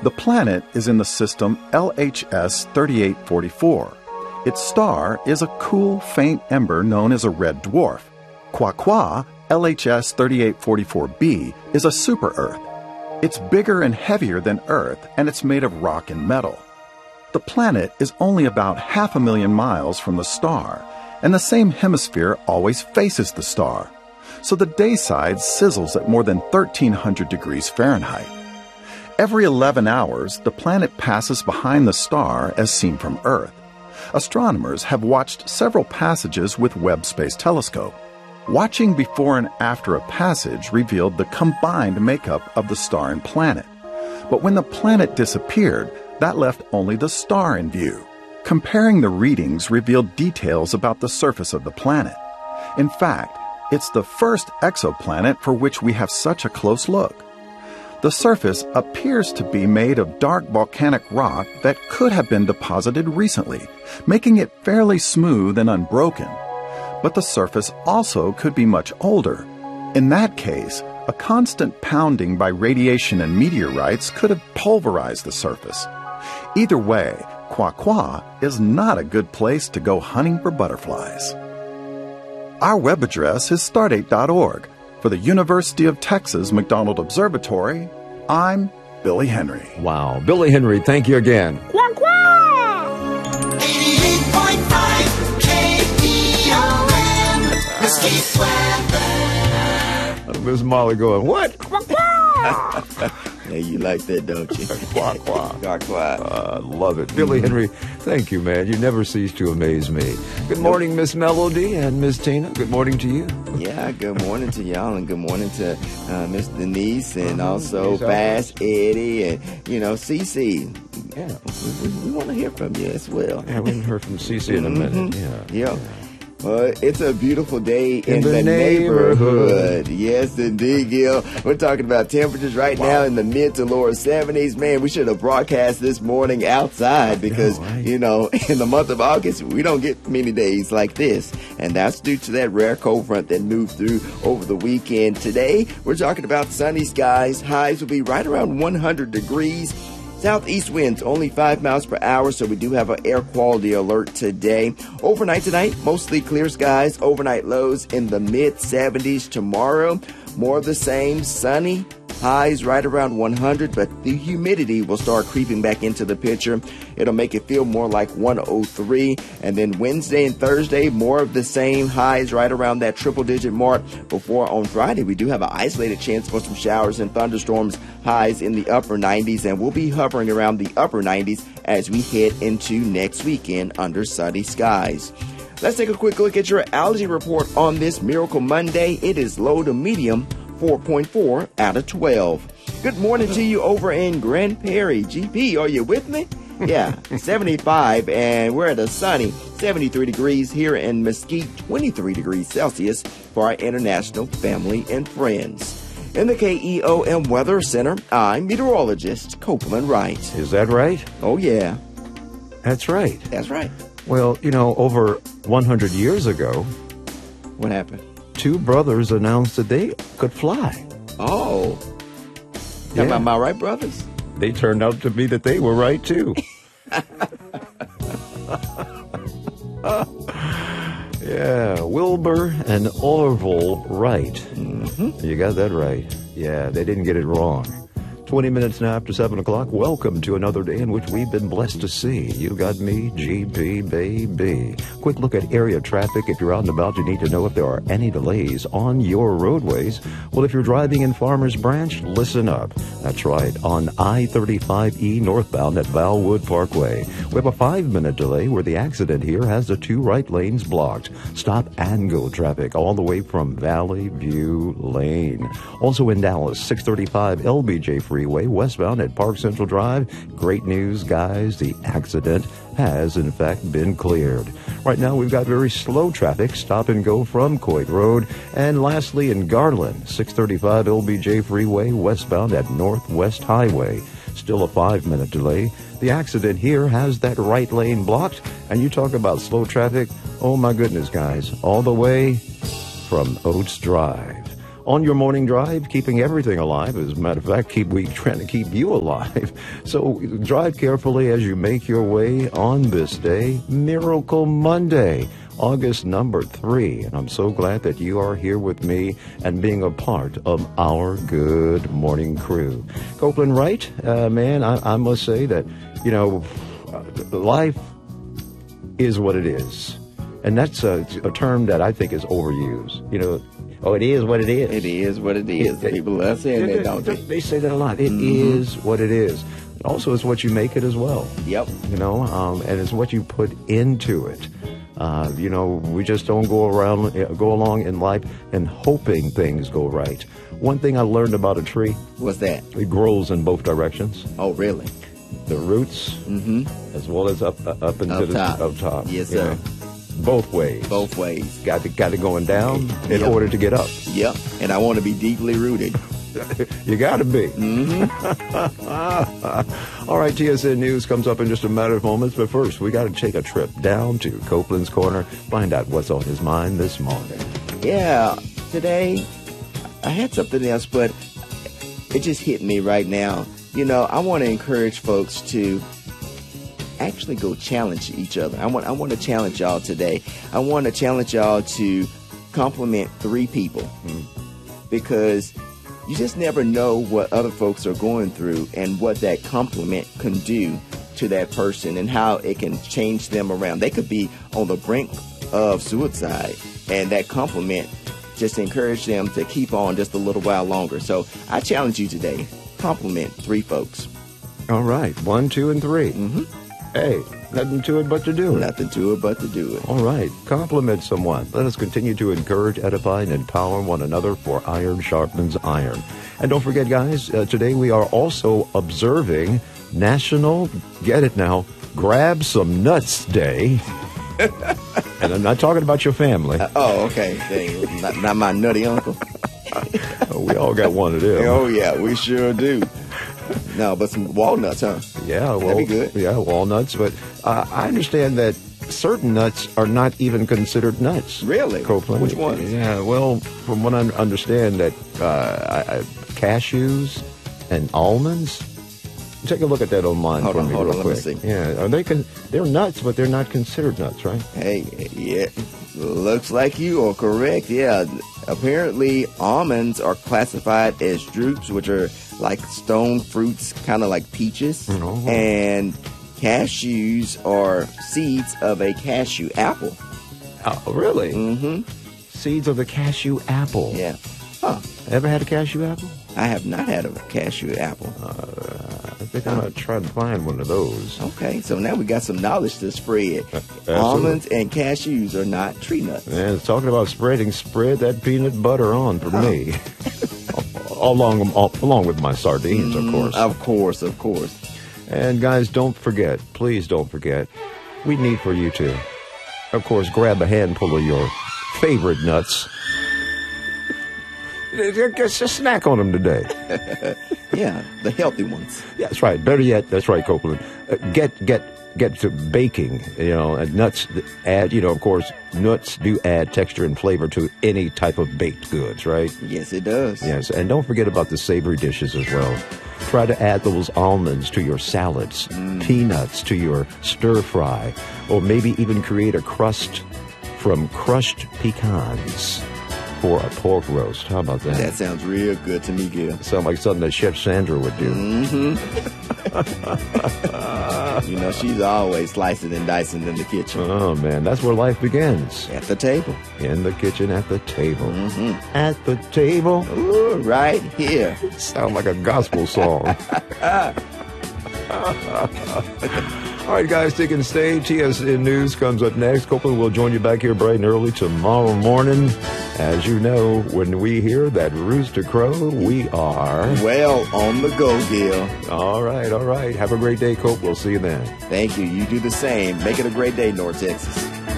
The planet is in the system LHS 3844. Its star is a cool, faint ember known as a red dwarf. Quaquaw, LHS 3844b, is a super-Earth. It's bigger and heavier than Earth, and it's made of rock and metal. The planet is only about 500,000 miles from the star, and the same hemisphere always faces the star, so the day side sizzles at more than 1,300 degrees Fahrenheit. Every 11 hours, the planet passes behind the star as seen from Earth. Astronomers have watched several passages with Webb Space Telescope. Watching before and after a passage revealed the combined makeup of the star and planet. But when the planet disappeared, that left only the star in view. Comparing the readings revealed details about the surface of the planet. In fact, it's the first exoplanet for which we have such a close look. The surface appears to be made of dark volcanic rock that could have been deposited recently, making it fairly smooth and unbroken. But the surface also could be much older. In that case, a constant pounding by radiation and meteorites could have pulverized the surface. Either way, Quaquaw is not a good place to go hunting for butterflies. Our web address is stardate.org. For the University of Texas McDonald Observatory, I'm Billy Henry. Wow. Billy Henry, thank you again. Quack, quack! 88.5 KPOM, Mesquite weather. Miss Molly going, what? Quack, quack! Yeah, you like that, don't you? Quack, quack. Quack, quack. Love it. Billy Henry, thank you, man. You never cease to amaze me. Good morning, Miss Melody and Miss Tina. Good morning to you. Yeah, good morning to y'all, and good morning to Miss Denise, and also Fast Eddie, and, Cece. Yeah. We want to hear from you as well. Yeah, we haven't heard from Cece in a minute. Yeah. It's a beautiful day in the neighborhood. Yes, indeed, Gil. We're talking about temperatures right now in the mid to lower 70s. Man, we should have broadcast this morning outside because, in the month of August, we don't get many days like this. And that's due to that rare cold front that moved through over the weekend. Today, we're talking about sunny skies. Highs will be right around 100 degrees. Southeast winds only 5 miles per hour, so we do have an air quality alert today. Overnight tonight, mostly clear skies. Overnight lows in the mid-70s. Tomorrow, more of the same, sunny. Highs right around 100, but the humidity will start creeping back into the picture. It'll make it feel more like 103. And then Wednesday and Thursday, more of the same. Highs right around that triple-digit mark. Before on Friday, we do have an isolated chance for some showers and thunderstorms. Highs in the upper 90s, and we'll be hovering around the upper 90s as we head into next weekend under sunny skies. Let's take a quick look at your allergy report on this Miracle Monday. It is low to medium, 4.4 out of 12. Good morning to you over in Grand Prairie. GP, are you with me? Yeah, 75, and we're at a sunny 73 degrees here in Mesquite, 23 degrees Celsius for our international family and friends. In the KEOM Weather Center, I'm meteorologist Copeland Wright. Is that right? Oh, yeah. That's right. That's right. Well, over 100 years ago, what happened? 2 brothers announced that they could fly. Oh. Talking about my Wright brothers? They turned out to be that they were right, too. Yeah, Wilbur and Orville Wright. Mm-hmm. You got that right. Yeah, they didn't get it wrong. 20 minutes now after 7 o'clock. Welcome to another day in which we've been blessed to see. You got me, GP, baby. Quick look at area traffic. If you're out and about, you need to know if there are any delays on your roadways. Well, if you're driving in Farmers Branch, listen up. That's right, on I-35E northbound at Valwood Parkway. We have a 5-minute delay where the accident here has the 2 right lanes blocked. Stop and go traffic all the way from Valley View Lane. Also in Dallas, 635 LBJ Freeway westbound at Park Central Drive. Great news, guys. The accident has, in fact, been cleared. Right now, we've got very slow traffic. Stop and go from Coit Road. And lastly, in Garland, 635 LBJ Freeway westbound at Northwest Highway. Still a 5-minute delay. The accident here has that right lane blocked. And you talk about slow traffic. Oh, my goodness, guys. All the way from Oates Drive. on your morning drive, keeping everything alive. As a matter of fact, we trying to keep you alive. So drive carefully as you make your way on this day, Miracle Monday, August number 3. And I'm so glad that you are here with me and being a part of our good morning crew. Copeland Wright, man, I must say that, life is what it is. And that's a term that I think is overused. It is what it is. It is what it is. People are saying that, don't they? They say that a lot. It is what it is. Also, it's what you make it as well. Yep. And it's what you put into it. We just don't go along in life and hoping things go right. One thing I learned about a tree. What's that? It grows in both directions. Oh, really? The roots, as well as up into the top. Yes, sir. Both ways. Both ways. Got it going down in order to get up. Yep. And I want to be deeply rooted. You got to be. All right, TSN News comes up in just a matter of moments. But first, we got to take a trip down to Copeland's Corner, find out what's on his mind this morning. Yeah, today I had something else, but it just hit me right now. I want to encourage folks to actually go challenge each other. I want to challenge y'all today. I want to challenge y'all to compliment 3 people because you just never know what other folks are going through and what that compliment can do to that person and how it can change them around. They could be on the brink of suicide, and that compliment just encourage them to keep on just a little while longer. So I challenge you today. Compliment 3 folks. All right. 1, 2, and 3. Hey, nothing to it but to do it. Nothing to it but to do it. All right. Compliment someone. Let us continue to encourage, edify, and empower one another, for iron sharpens iron. And don't forget, guys, today we are also observing National, get it now, Grab Some Nuts Day. And I'm not talking about your family. Okay. Dang, not my nutty uncle. We all got one of them. Oh, yeah, we sure do. No, but some walnuts, huh? Yeah, well, that'd be good. Yeah, walnuts. But I understand that certain nuts are not even considered nuts. Really? Copeland. Which ones? Yeah, well, from what I understand, that cashews and almonds. Take a look at that online for me real quick. Let me see. Yeah, they're nuts, but they're not considered nuts, right? Hey, yeah, looks like you are correct. Yeah, apparently almonds are classified as drupes, which are like stone fruits, kind of like peaches, and cashews are seeds of a cashew apple. Oh, really? Mm-hmm. Seeds of the cashew apple. Yeah. Huh. Ever had a cashew apple? I have not had a cashew apple. I think I'm going to try to find one of those. Okay, so now we got some knowledge to spread. Almonds and cashews are not tree nuts. And talking about spread that peanut butter on for me. along with my sardines, of course. Of course. And guys, don't forget, please don't forget, we need for you to, of course, grab a handful of your favorite nuts. Just snack on them today. Yeah, the healthy ones. Yeah, that's right. Better yet, that's right, Copeland. Get to baking. And nuts add. Of course, nuts do add texture and flavor to any type of baked goods, right? Yes, it does. Yes, and don't forget about the savory dishes as well. Try to add those almonds to your salads, peanuts to your stir fry, or maybe even create a crust from crushed pecans for a pork roast. How about that? That sounds real good to me, Gil. Sounds like something that Chef Sandra would do. She's always slicing and dicing in the kitchen. Oh, man, that's where life begins. At the table. In the kitchen, at the table. At the table. Ooh, right here. Sound like a gospel song. All right, guys, take and stay. TSN News comes up next. Copeland will join you back here bright and early tomorrow morning. As you know, when we hear that rooster crow, we are... well on the go, Gil. All right. Have a great day, Cope. We'll see you then. Thank you. You do the same. Make it a great day, North Texas.